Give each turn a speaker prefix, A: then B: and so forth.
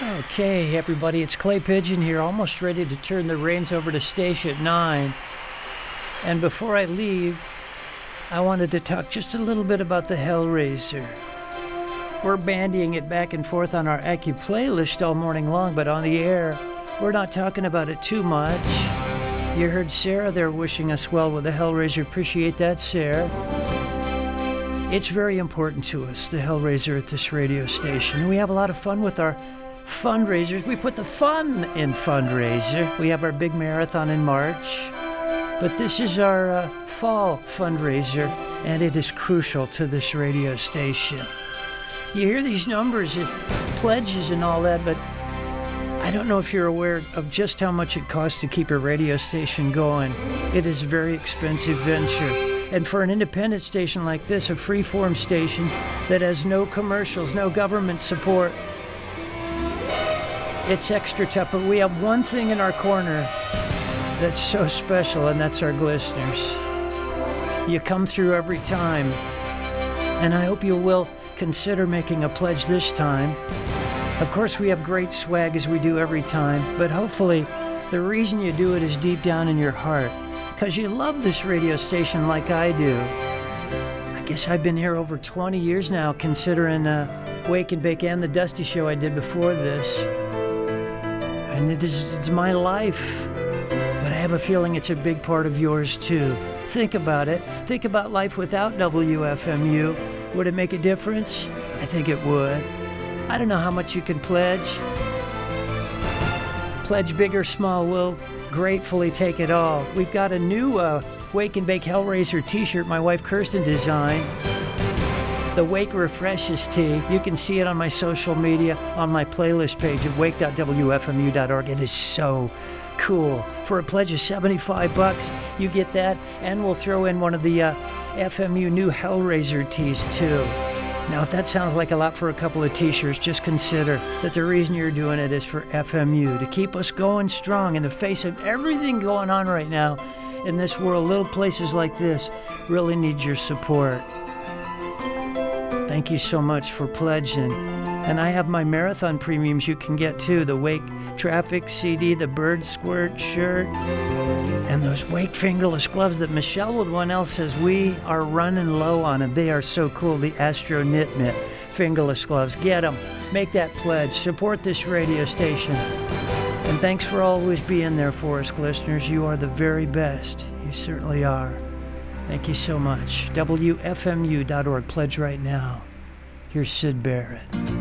A: Okay, everybody, it's Clay Pigeon here, almost ready to turn the reins over to Station 9. And before I leave, I wanted to talk just a little bit about the Hellraiser. We're bandying it back and forth on our Accu playlist all morning long, but on the air, we're not talking about it too much. You heard Sarah there wishing us well with the Hellraiser. Appreciate that, Sarah. It's very important to us, the Hellraiser at this radio station. We have a lot of fun with our fundraisers. We put the fun in fundraiser. We have our big marathon in March, but this is our fall fundraiser, and it is crucial to this radio station. You hear these numbers, pledges and all that, but I don't know if you're aware of just how much it costs to keep a radio station going. It is a very expensive venture. And for an independent station like this, a free-form station that has no commercials, no government support, it's extra tough. But we have one thing in our corner that's so special, and that's our listeners. You come through every time, and I hope you will consider making a pledge this time. Of course, we have great swag as we do every time, but hopefully the reason you do it is deep down in your heart, because you love this radio station like I do. I guess I've been here over 20 years now, considering Wake and Bake and the Dusty Show I did before this. And it's my life, but I have a feeling it's a big part of yours too. Think about it. Think about life without WFMU. Would it make a difference? I think it would. I don't know how much you can pledge. Pledge big or small, we'll gratefully take it all. We've got a new Wake and Bake Hellraiser t-shirt my wife Kirsten designed. The Wake Refreshes tee. You can see it on my social media, on my playlist page at wake.wfmu.org. It is so cool. For a pledge of $75, you get that, and we'll throw in one of the FMU new Hellraiser tees too. Now, if that sounds like a lot for a couple of t-shirts, just consider that the reason you're doing it is for FMU, to keep us going strong in the face of everything going on right now in this world. Little places like this really need your support. Thank you so much for pledging. And I have my marathon premiums you can get too. The Wake Traffic CD, the Bird Squirt shirt, and those Wake fingerless gloves that Michelle with 1L says we are running low on them. They are so cool, the Astro Knit Mitt fingerless gloves. Get them. Make that pledge. Support this radio station. And thanks for always being there for us, listeners. You are the very best. You certainly are. Thank you so much. WFMU.org. Pledge right now. Here's Sid Barrett.